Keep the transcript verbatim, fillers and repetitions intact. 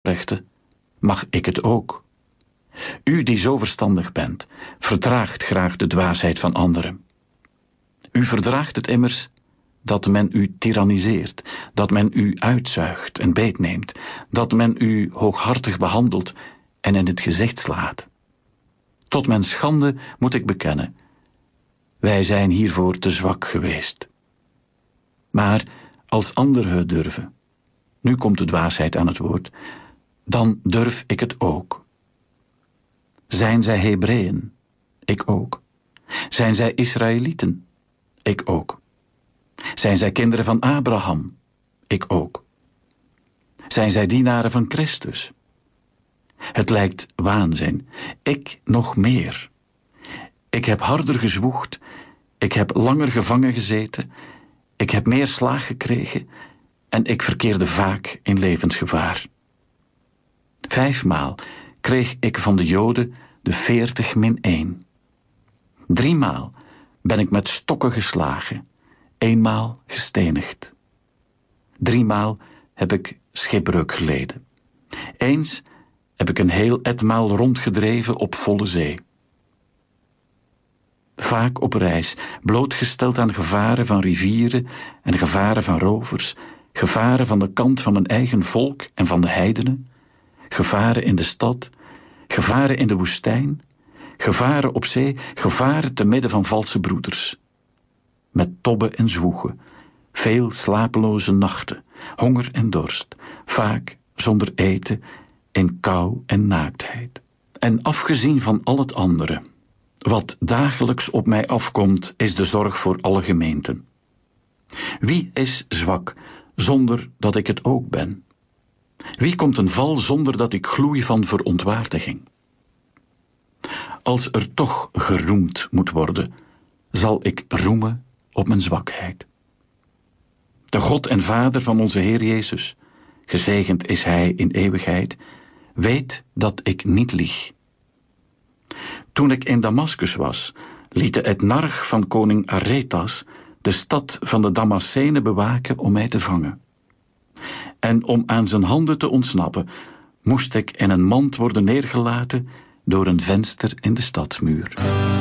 rechten, mag ik het ook. U die zo verstandig bent, verdraagt graag de dwaasheid van anderen. U verdraagt het immers dat men u tiranniseert, dat men u uitzuigt en beetneemt, dat men u hooghartig behandelt en in het gezicht slaat. Tot mijn schande moet ik bekennen, wij zijn hiervoor te zwak geweest. Maar als anderen het durven, nu komt de dwaasheid aan het woord, dan durf ik het ook. Zijn zij Hebreeën? Ik ook. Zijn zij Israëlieten? Ik ook. Zijn zij kinderen van Abraham? Ik ook. Zijn zij dienaren van Christus? Het lijkt waanzin. Ik nog meer. Ik heb harder gezwoegd. Ik heb langer gevangen gezeten. Ik heb meer slaag gekregen. En ik verkeerde vaak in levensgevaar. Vijfmaal kreeg ik van de Joden de veertig min één. Driemaal ben ik met stokken geslagen. Eenmaal gestenigd. Driemaal heb ik schipbreuk geleden. Eens heb ik een heel etmaal rondgedreven op volle zee. Vaak op reis, blootgesteld aan gevaren van rivieren en gevaren van rovers, gevaren van de kant van mijn eigen volk en van de heidenen, gevaren in de stad, gevaren in de woestijn, gevaren op zee, gevaren te midden van valse broeders. Met tobben en zwoegen, veel slapeloze nachten, honger en dorst, vaak zonder eten, in kou en naaktheid. En afgezien van al het andere, wat dagelijks op mij afkomt, is de zorg voor alle gemeenten. Wie is zwak, zonder dat ik het ook ben? Wie komt een val zonder dat ik gloei van verontwaardiging? Als er toch geroemd moet worden, zal ik roemen op mijn zwakheid. De God en Vader van onze Heer Jezus, gezegend is Hij in eeuwigheid, weet dat ik niet lieg. Toen ik in Damaskus was, liet de etnarch van koning Aretas de stad van de Damascenen bewaken om mij te vangen. En om aan zijn handen te ontsnappen, moest ik in een mand worden neergelaten door een venster in de stadsmuur.